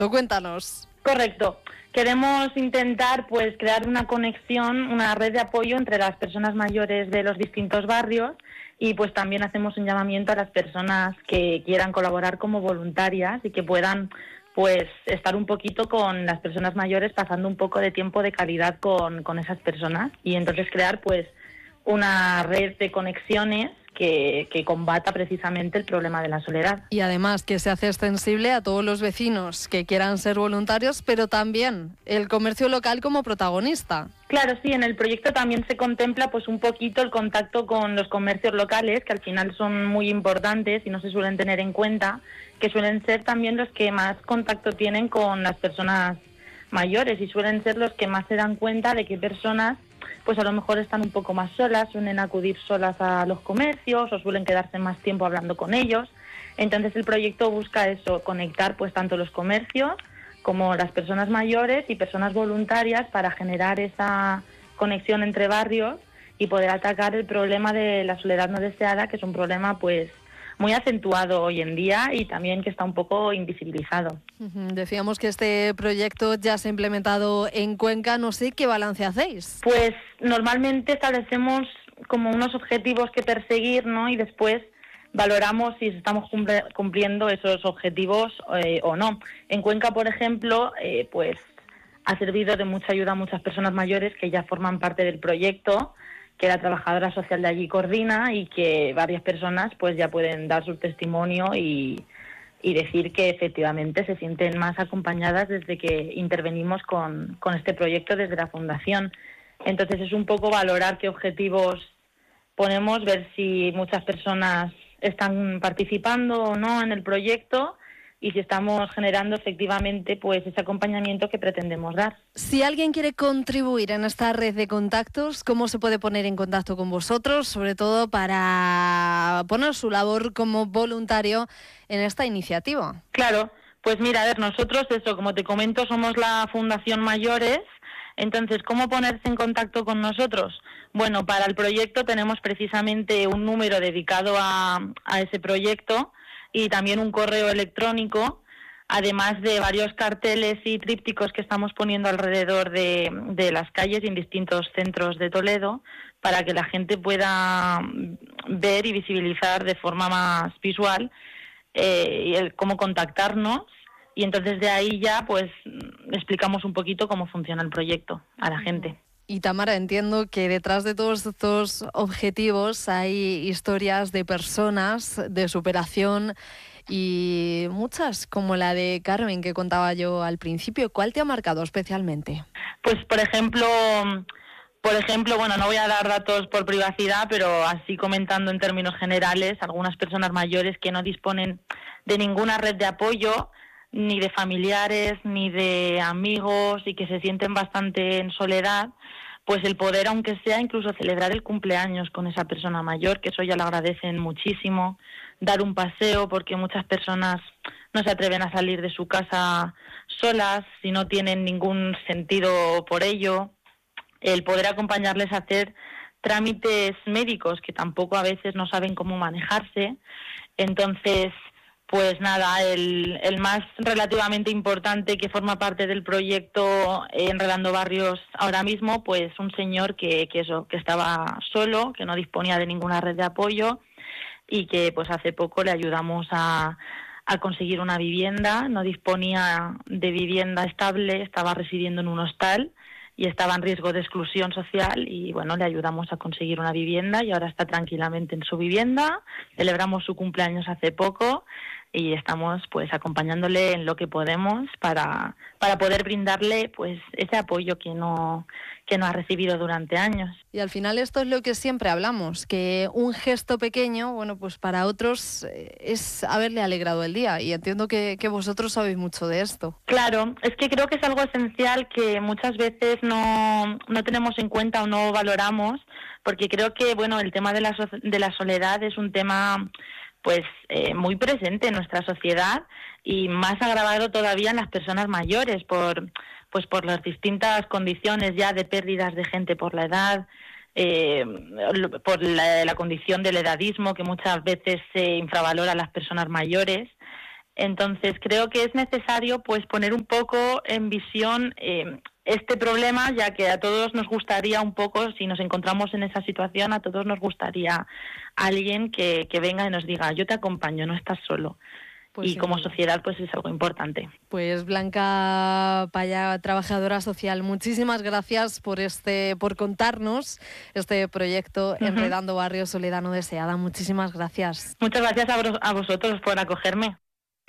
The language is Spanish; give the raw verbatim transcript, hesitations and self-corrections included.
Cuéntanos. Correcto. Queremos intentar pues crear una conexión, una red de apoyo entre las personas mayores de los distintos barrios y pues también hacemos un llamamiento a las personas que quieran colaborar como voluntarias y que puedan pues estar un poquito con las personas mayores, pasando un poco de tiempo de calidad con, con esas personas y entonces crear pues una red de conexiones que, que combata precisamente el problema de la soledad. Y además que se hace extensible a todos los vecinos que quieran ser voluntarios, pero también el comercio local como protagonista. Claro, sí, en el proyecto también se contempla pues un poquito el contacto con los comercios locales, que al final son muy importantes y no se suelen tener en cuenta, que suelen ser también los que más contacto tienen con las personas mayores y suelen ser los que más se dan cuenta de qué personas pues a lo mejor están un poco más solas, suelen acudir solas a los comercios o suelen quedarse más tiempo hablando con ellos. Entonces el proyecto busca eso, conectar pues tanto los comercios como las personas mayores y personas voluntarias para generar esa conexión entre barrios y poder atacar el problema de la soledad no deseada, que es un problema pues muy acentuado hoy en día y también que está un poco invisibilizado. Uh-huh. Decíamos que este proyecto ya se ha implementado en Cuenca, no sé qué balance hacéis. Pues normalmente establecemos como unos objetivos que perseguir, ¿no? Y después valoramos si estamos cumpliendo esos objetivos eh, o no. En Cuenca, por ejemplo, eh, pues ha servido de mucha ayuda a muchas personas mayores que ya forman parte del proyecto, que la trabajadora social de allí coordina y que varias personas pues ya pueden dar su testimonio y, y decir que efectivamente se sienten más acompañadas desde que intervenimos con, con este proyecto desde la Fundación. Entonces es un poco valorar qué objetivos ponemos, ver si muchas personas están participando o no en el proyecto y si estamos generando efectivamente pues ese acompañamiento que pretendemos dar. Si alguien quiere contribuir en esta red de contactos, ¿cómo se puede poner en contacto con vosotros, sobre todo para poner su labor como voluntario en esta iniciativa? Claro, pues mira, a ver, nosotros eso, como te comento, somos la Fundación Mayores. Entonces, ¿cómo ponerse en contacto con nosotros? Bueno, para el proyecto tenemos precisamente un número dedicado a, a ese proyecto y también un correo electrónico, además de varios carteles y trípticos que estamos poniendo alrededor de, de las calles y en distintos centros de Toledo para que la gente pueda ver y visibilizar de forma más visual eh, el, cómo contactarnos. Y entonces de ahí ya pues explicamos un poquito cómo funciona el proyecto a la gente. Y Tamara, entiendo que detrás de todos estos objetivos hay historias de personas, de superación y muchas, como la de Carmen que contaba yo al principio. ¿Cuál te ha marcado especialmente? Pues por ejemplo, por ejemplo, bueno, no voy a dar datos por privacidad, pero así comentando en términos generales, algunas personas mayores que no disponen de ninguna red de apoyo, ni de familiares, ni de amigos y que se sienten bastante en soledad, pues el poder, aunque sea, incluso celebrar el cumpleaños con esa persona mayor, que eso ya lo agradecen muchísimo, dar un paseo, porque muchas personas no se atreven a salir de su casa solas, si no tienen ningún sentido por ello, el poder acompañarles a hacer trámites médicos que tampoco a veces no saben cómo manejarse. Entonces, pues nada, el, el más relativamente importante que forma parte del proyecto Enredando Barrios ahora mismo, pues un señor que, que eso, que estaba solo, que no disponía de ninguna red de apoyo y que pues hace poco le ayudamos a, a conseguir una vivienda, no disponía de vivienda estable, estaba residiendo en un hostal y estaba en riesgo de exclusión social y bueno, le ayudamos a conseguir una vivienda y ahora está tranquilamente en su vivienda. Celebramos su cumpleaños hace poco y estamos pues acompañándole en lo que podemos para para poder brindarle pues ese apoyo que no que no ha recibido durante años. Y al final esto es lo que siempre hablamos, que un gesto pequeño, bueno, pues para otros es haberle alegrado el día y entiendo que, que vosotros sabéis mucho de esto. Claro, es que creo que es algo esencial que muchas veces no, no tenemos en cuenta o no valoramos, porque creo que bueno, el tema de la, so- de la soledad es un tema pues eh, muy presente en nuestra sociedad y más agravado todavía en las personas mayores por pues por las distintas condiciones ya de pérdidas de gente por la edad, eh, por la, la condición del edadismo que muchas veces se infravalora a las personas mayores. Entonces creo que es necesario pues poner un poco en visión eh, este problema, ya que a todos nos gustaría un poco, si nos encontramos en esa situación, a todos nos gustaría alguien que, que venga y nos diga, yo te acompaño, no estás solo. Pues y como sociedad pues es algo importante. Pues Blanca Paya, trabajadora social, muchísimas gracias por este, por contarnos este proyecto uh-huh. Enredando Barrios, Soledad No Deseada. Muchísimas gracias. Muchas gracias a, vos, a vosotros por acogerme.